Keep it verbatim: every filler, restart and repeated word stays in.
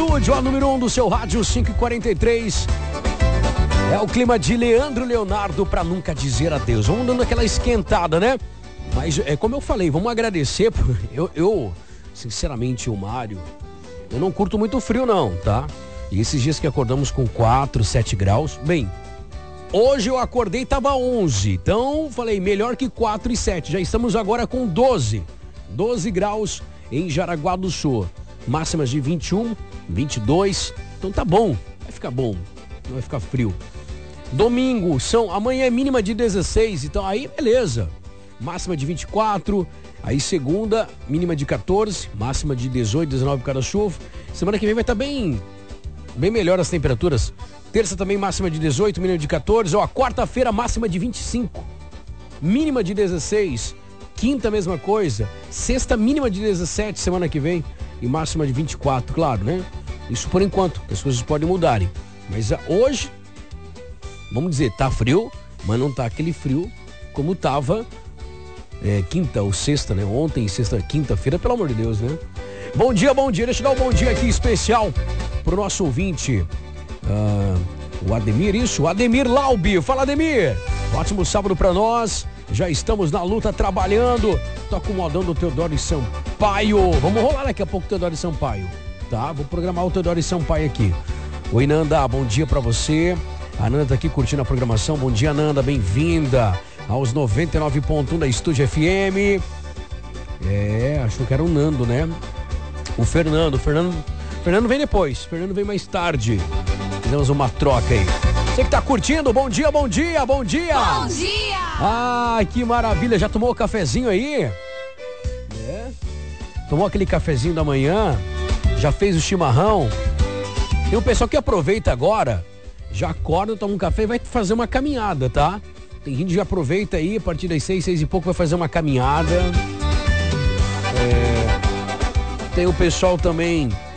estúdio, a número um do seu rádio, cinco e quarenta e três. É o clima de Leandro Leonardo pra nunca dizer adeus. Vamos dando aquela esquentada, né? Mas, é como eu falei, vamos agradecer. Eu, eu sinceramente, o Mário, eu não curto muito frio não, tá? E esses dias que acordamos com quatro, sete graus, bem, hoje eu acordei e tava onze. Então, falei, melhor que quatro e sete. Já estamos agora com doze. doze graus em Jaraguá do Sul. Máximas de vinte e um, vinte e dois. Então tá bom, vai ficar bom, não vai ficar frio. Domingo, são, amanhã é mínima de dezesseis, então aí beleza. Máxima de vinte e quatro, aí segunda, mínima de quatorze, máxima de dezoito, dezenove por causa da chuva. Semana que vem vai estar bem, bem melhor as temperaturas. Terça também máxima de dezoito, mínima de quatorze. Ó, quarta-feira máxima de vinte e cinco, mínima de dezesseis. Quinta mesma coisa. Sexta mínima de dezessete semana que vem e máxima de vinte e quatro, claro, né? Isso por enquanto, as coisas podem mudarem. Mas hoje, vamos dizer, tá frio, mas não tá aquele frio como tava é, quinta ou sexta, né? Ontem, sexta, quinta-feira, pelo amor de Deus, né? Bom dia, bom dia. Deixa eu dar um bom dia aqui especial pro nosso ouvinte, uh, o Ademir, isso, o Ademir Laubi. Fala, Ademir! Ótimo sábado pra nós. Já estamos na luta, trabalhando. Tô acomodando o Teodoro Sampaio. Vamos rolar daqui a pouco o Teodoro Sampaio, tá? Vou programar o Teodoro Sampaio aqui. Oi, Nanda, bom dia pra você. A Nanda tá aqui curtindo a programação. Bom dia, Nanda, bem-vinda aos noventa e nove ponto um da Estúdio F M. É, achou que era o Nando, né? O Fernando, o Fernando, Fernando vem depois, Fernando vem mais tarde. Fizemos uma troca aí. Você que tá curtindo, bom dia, bom dia, bom dia! Bom dia! Ah, que maravilha, já tomou o cafezinho aí? É? Tomou aquele cafezinho da manhã? Já fez o chimarrão? Tem um pessoal que aproveita agora, já acorda, toma um café e vai fazer uma caminhada, tá? Tem gente que já aproveita aí, a partir das seis, seis e pouco vai fazer uma caminhada. É... Tem o pessoal também